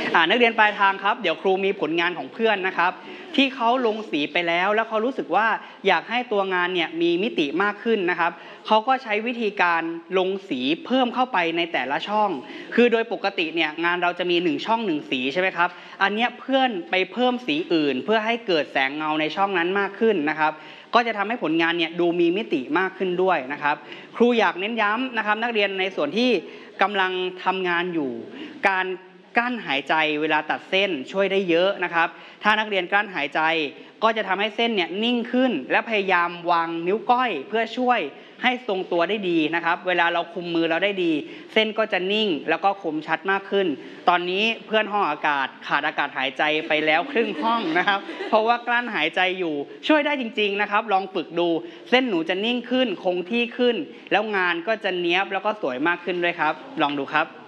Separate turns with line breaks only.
นักเรียนปลายทางครับเดี๋ยวครูมีผลงานของเพื่อนนะครับที่เขาลงสีไปแล้วเขารู้สึกว่าอยากให้ตัวงานเนี่ยมีมิติมากขึ้นนะครับเขาก็ใช้วิธีการลงสีเพิ่มเข้าไปในแต่ละช่องคือโดยปกติเนี่ยงานเราจะมี1ช่อง1สีใช่ไหมครับอันนี้เพื่อนไปเพิ่มสีอื่นเพื่อให้เกิดแสงเงาในช่องนั้นมากขึ้นนะครับก็จะทำให้ผลงานเนี่ยดูมีมิติมากขึ้นด้วยนะครับครูอยากเน้นย้ำนะครับนักเรียนในส่วนที่กำลังทำงานอยู่การกั้นหายใจเวลาตัดเส้นช่วยได้เยอะนะครับถ้านักเรียนกั้นหายใจก็จะทำให้เส้นเนี่ยนิ่งขึ้นและพยายามวางนิ้วก้อยเพื่อช่วยให้ทรงตัวได้ดีนะครับเวลาเราคุมมือเราได้ดีเส้นก็จะนิ่งแล้วก็คมชัดมากขึ้นตอนนี้เพื่อนห้องอากาศขาดอากาศหายใจไปแล้วครึ่งห้องนะครับเพราะว่ากลั้นหายใจอยู่ช่วยได้จริงๆนะครับลองฝึกดูเส้นหนูจะนิ่งขึ้นคงที่ขึ้นแล้วงานก็จะเนี๊ยบแล้วก็สวยมากขึ้นด้วยครับลองดูครับ